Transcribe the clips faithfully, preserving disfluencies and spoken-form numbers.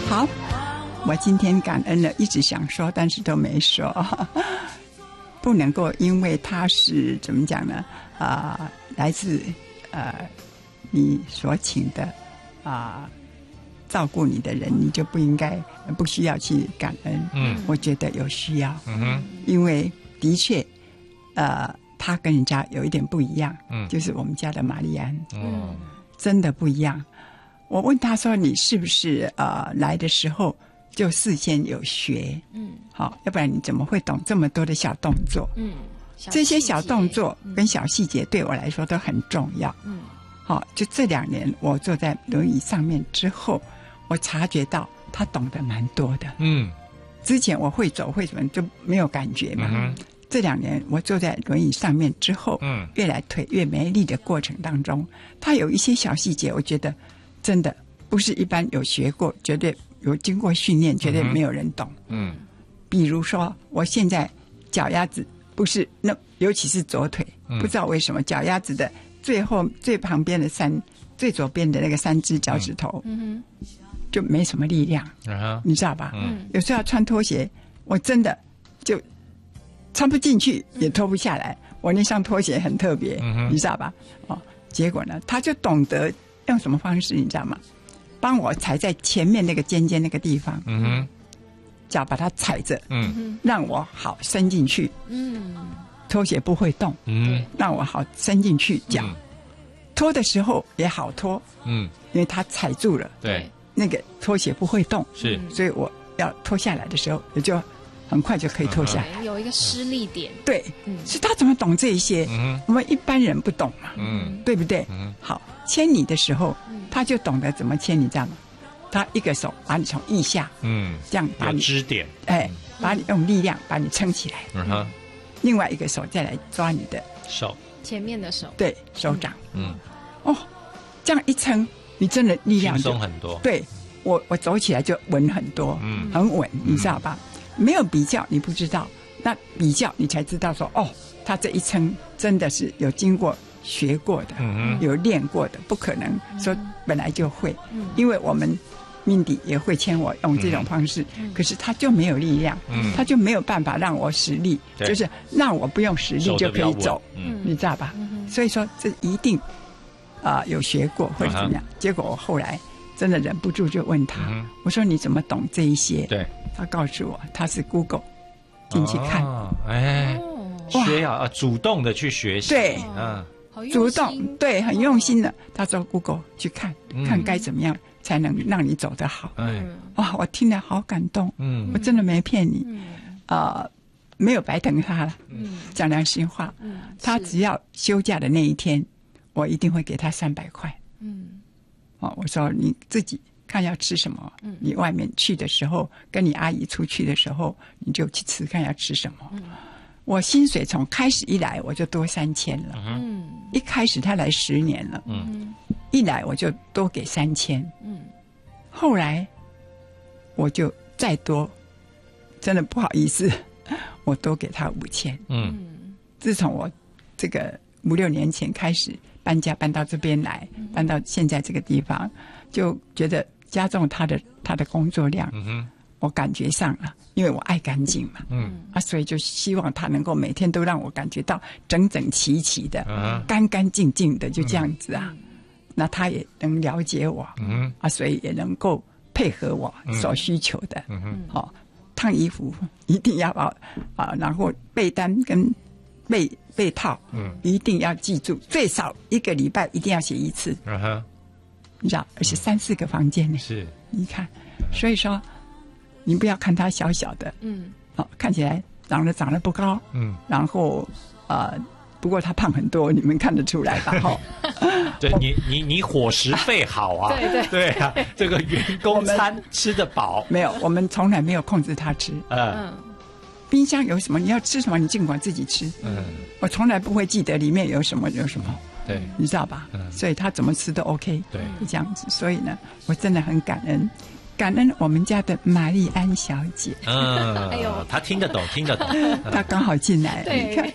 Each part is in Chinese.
好，我今天感恩了，一直想说，但是都没说。不能够因为他是怎么讲呢？啊、呃，来自呃你所请的啊、呃、照顾你的人，你就不应该不需要去感恩。嗯，我觉得有需要。嗯哼，因为的确，呃，他跟人家有一点不一样。嗯，就是我们家的玛丽安。嗯，真的不一样。我问他说：“你是不是呃来的时候？”就事先有学，嗯，好，要不然你怎么会懂这么多的小动作？嗯，这些小动作跟小细节对我来说都很重要。嗯，好，就这两年我坐在轮椅上面之后，我察觉到他懂得蛮多的。嗯，之前我会走会什么就没有感觉嘛。嗯，这两年我坐在轮椅上面之后，嗯，越来腿越没力的过程当中，他有一些小细节，我觉得真的不是一般有学过，绝对。有经过训练，绝对没有人懂。嗯，比如说，我现在脚丫子不是那，尤其是左腿，嗯、不知道为什么脚丫子的最后最旁边的三最左边的那个三只脚趾头，嗯、就没什么力量，嗯、你知道吧？嗯，有时候要穿拖鞋，我真的就穿不进去，也脱不下来。我那双拖鞋很特别，嗯、你知道吧？哦，结果呢，他就懂得用什么方式，你知道吗？帮我踩在前面那个尖尖那个地方，嗯哼，脚把它踩着，嗯，让我好伸进去，嗯，拖鞋不会动，嗯，让我好伸进去脚，嗯、拖的时候也好拖，嗯，因为它踩住了，对，那个拖鞋不会动，是，所以我要脱下来的时候，也就很快就可以脱下来， 有一个施力点， 对，嗯，是他怎么懂这一些？嗯，我们一般人不懂嘛，嗯，对不对？嗯，好，牵你的时候。他就懂得怎么牵，你知道吗？他一个手把你从腋下，嗯，这样把你支点， 哎，把你用力量把你撑起来，嗯哼，另外一个手再来抓你的手， 前面的手， 对，手掌，嗯，哦，这样一撑，你真的力量轻松很多。 对，我我走起来就稳很多，嗯，很稳，你知道吧？没有比较你不知道，那比较你才知道说，哦，他这一撑真的是有经过。学过的，嗯、有练过的，不可能说本来就会，嗯、因为我们Mindy也会牵我用这种方式，嗯、可是他就没有力量，嗯、他就没有办法让我使力，就是让我不用使力就可以走，嗯、你知道吧？嗯、所以说这一定啊、呃、有学过或者怎么样。嗯、结果我后来真的忍不住就问他，嗯、我说你怎么懂这一些？对，他告诉我他是 Google 进去看， 哦、哎，学啊啊，主动的去学习， 对，嗯。主动对很用心的，他说 Google 去看、嗯、看该怎么样才能让你走得好。嗯，哇，我听了好感动。嗯，我真的没骗你，嗯、呃，没有白等他了。嗯，讲良心话，嗯，他只要休假的那一天，我一定会给他三百块。嗯，哦，我说你自己看要吃什么，嗯、你外面去的时候跟你阿姨出去的时候，你就去吃看要吃什么。嗯，我薪水从开始一来我就多三千了，嗯，一开始他来十年了，嗯，一来我就多给三千，嗯，后来我就再多，真的不好意思，我多给他五千，嗯，自从我这个五六年前开始搬家搬到这边来，搬到现在这个地方，就觉得加重他的他的工作量，嗯哼。我感觉上了，因为我爱干净嘛，嗯啊，所以就希望他能够每天都让我感觉到整整齐齐的、嗯、干干净净的，就这样子啊。嗯、那他也能了解我，嗯啊，所以也能够配合我所需求的。嗯哼，好、哦，烫衣服一定要啊啊，然后被单跟被被套，嗯，一定要记住，最少一个礼拜一定要洗一次。嗯哼，你知道，而且三四个房间呢，是，你看，所以说。你不要看他小小的，嗯，哦，看起来长得长得不高，嗯，然后呃，不过他胖很多，你们看得出来吧？哈， 对你你你伙食费好啊，对对对啊，这个员工餐吃得饱， 没有，我们从来没有控制他吃，嗯，冰箱有什么你要吃什么，你尽管自己吃，嗯，我从来不会记得里面有什么有什么，对，你知道吧？嗯，所以他怎么吃都 OK， 对，这样子，所以呢，我真的很感恩。感恩我们家的玛丽安小姐， 嗯，哎呦，她听得懂，听得懂， 她刚好进来， 对，你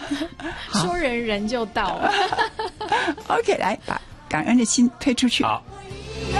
看说人人就到了。 OK， 来把感恩的心推出去。 好。